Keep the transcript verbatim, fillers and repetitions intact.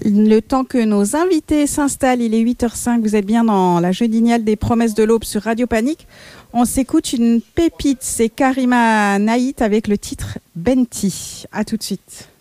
Le temps que nos invités s'installent, il est huit heures cinq, vous êtes bien dans la Jeudiniale des Promesses de l'Aube sur Radio Panique. On s'écoute une pépite, c'est Karima Naït avec le titre Benti. À tout de suite.